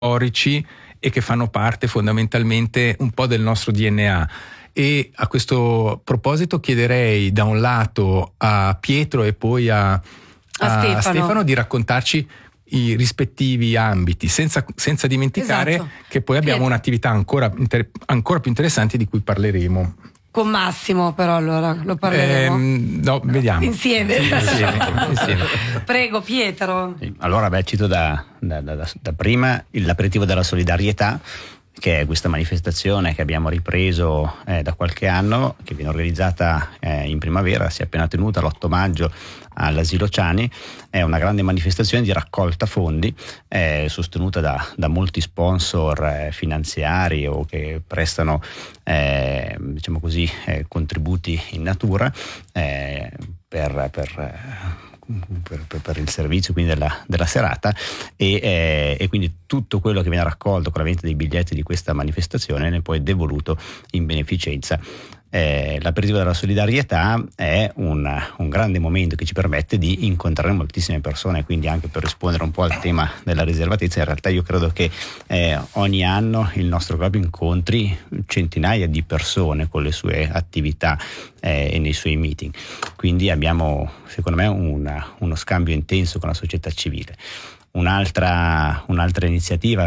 storici e che fanno parte fondamentalmente un po' del nostro DNA. E a questo proposito chiederei da un lato a Pietro e poi a Stefano di raccontarci i rispettivi ambiti, senza dimenticare che poi abbiamo un'attività ancora più interessante di cui parleremo. Con Massimo, però allora lo parleremo. No, vediamo. Insieme. Insieme. Prego, Pietro. Allora, cito da prima l'aperitivo della solidarietà, che è questa manifestazione che abbiamo ripreso da qualche anno, che viene organizzata in primavera, si è appena tenuta l'8 maggio all'Asilo Ciani. È una grande manifestazione di raccolta fondi sostenuta da molti sponsor finanziari o che prestano contributi in natura per il servizio quindi della serata e quindi tutto quello che viene raccolto con la vendita dei biglietti di questa manifestazione ne poi devoluto in beneficenza. L'aperitivo della solidarietà è un grande momento che ci permette di incontrare moltissime persone, quindi anche per rispondere un po' al tema della riservatezza, in realtà io credo che ogni anno il nostro club incontri centinaia di persone con le sue attività e nei suoi meeting, quindi abbiamo secondo me uno scambio intenso con la società civile. Un'altra iniziativa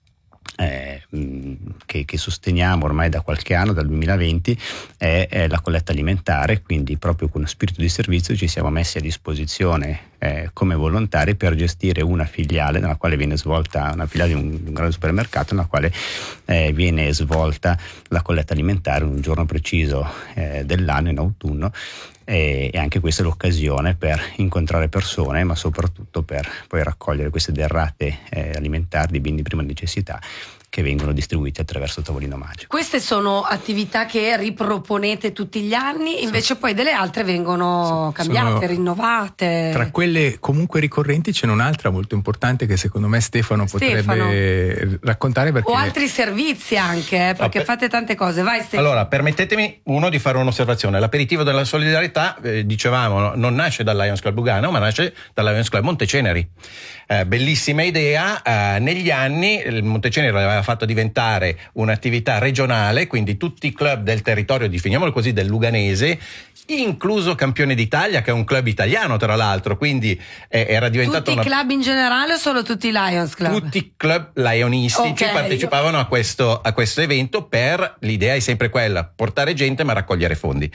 che sosteniamo ormai da qualche anno, dal 2020, è la colletta alimentare, quindi proprio con spirito di servizio ci siamo messi a disposizione come volontari per gestire una filiale nella quale viene svolta, una filiale di un grande supermercato nella quale viene svolta la colletta alimentare un giorno preciso dell'anno, in autunno, e anche questa è l'occasione per incontrare persone, ma soprattutto per poi raccogliere queste derrate alimentari di beni di prima necessità che vengono distribuiti attraverso Tavolino Magico. Queste sono attività che riproponete tutti gli anni, invece poi delle altre vengono cambiate, rinnovate. Tra quelle comunque ricorrenti c'è un'altra molto importante che secondo me Stefano potrebbe raccontare, perché... O altri servizi anche, perché fate tante cose. Vai Stefano. Allora, permettetemi di fare un'osservazione. L'aperitivo della solidarietà, dicevamo, non nasce dal Lions Club Lugano, ma nasce dal Lions Club Monteceneri. Bellissima idea. Negli anni il Monteceneri l'aveva fatto diventare un'attività regionale, quindi tutti i club del territorio, definiamolo così, del Luganese, incluso Campione d'Italia, che è un club italiano tra l'altro, quindi era diventato tutti i club in generale o solo tutti i Lions Club? Tutti i club lionistici partecipavano a questo evento, per l'idea è sempre quella, portare gente ma raccogliere fondi,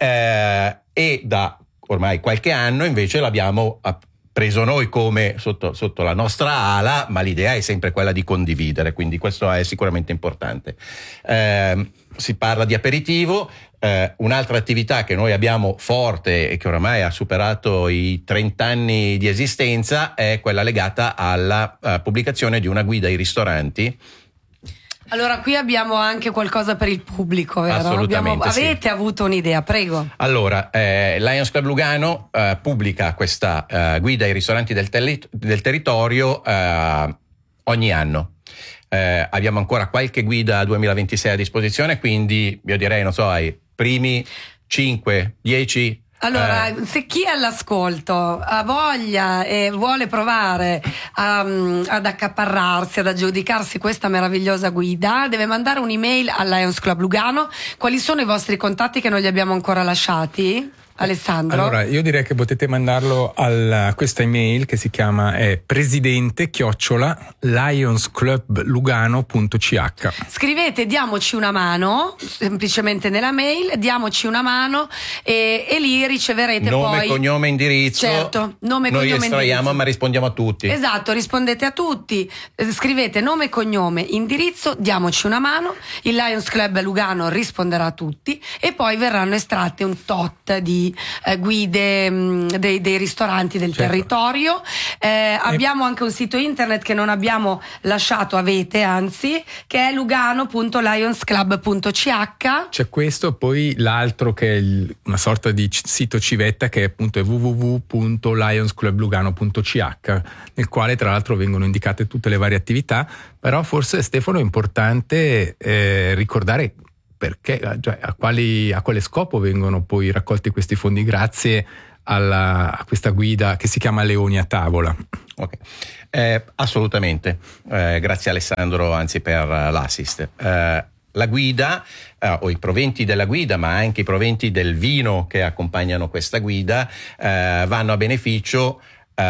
e da ormai qualche anno invece l'abbiamo preso noi come sotto la nostra ala, ma l'idea è sempre quella di condividere, quindi questo è sicuramente importante. Si parla di aperitivo. Un'altra attività che noi abbiamo forte e che oramai ha superato i 30 anni di esistenza è quella legata alla pubblicazione di una guida ai ristoranti. Allora, qui abbiamo anche qualcosa per il pubblico, vero? Assolutamente. Avete avuto un'idea, prego. Allora, Lions Club Lugano pubblica questa guida ai ristoranti del territorio ogni anno. Abbiamo ancora qualche guida 2026 a disposizione, quindi io direi, ai primi 5, 10. Allora, se chi è all'ascolto ha voglia e vuole provare ad accaparrarsi, ad aggiudicarsi questa meravigliosa guida, deve mandare un'email al Lions Club Lugano. Quali sono i vostri contatti che non gli abbiamo ancora lasciati? Alessandro? Allora, io direi che potete mandarlo a questa email che si chiama presidente@lionsclublugano.ch. Scrivete diamoci una mano, semplicemente nella mail, diamoci una mano e lì riceverete nome, poi cognome, indirizzo. Certo, nome, noi cognome, estraiamo indirizzo. Ma rispondiamo a tutti. Esatto, rispondete a tutti, scrivete nome, cognome, indirizzo, diamoci una mano, il Lions Club Lugano risponderà a tutti e poi verranno estratte un tot di guide dei ristoranti del territorio. Abbiamo anche un sito internet che non abbiamo lasciato, anzi, che è lugano.lionsclub.ch. C'è questo, poi l'altro che è una sorta di sito civetta, che è appunto www.lionsclublugano.ch, nel quale tra l'altro vengono indicate tutte le varie attività. Però forse, Stefano, è importante ricordare perché, cioè, a quale scopo vengono poi raccolti questi fondi, grazie a questa guida che si chiama Leoni a tavola. Okay. Assolutamente, grazie Alessandro anzi per l'assist. La guida o i proventi della guida, ma anche i proventi del vino che accompagnano questa guida vanno a beneficio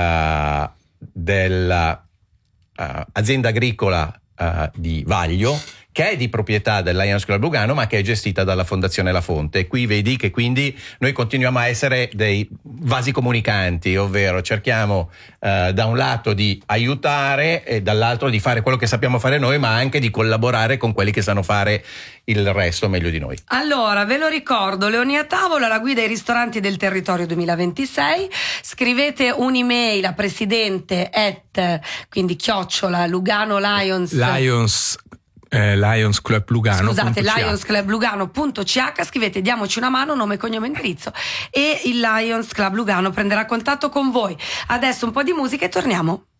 dell'azienda agricola di Vaglio, che è di proprietà del Lions Club Lugano ma che è gestita dalla Fondazione La Fonte. E qui vedi che quindi noi continuiamo a essere dei vasi comunicanti, ovvero cerchiamo da un lato di aiutare e dall'altro di fare quello che sappiamo fare noi, ma anche di collaborare con quelli che sanno fare il resto meglio di noi. Allora, ve lo ricordo, Leoni a tavola, la guida ai ristoranti del territorio 2026. Scrivete un'email a presidente quindi @ Lugano Lions Club Lugano. Scusate, lionsclublugano.ch, scrivete diamoci una mano, nome, cognome, indirizzo, e il Lions Club Lugano prenderà contatto con voi. Adesso un po' di musica e torniamo.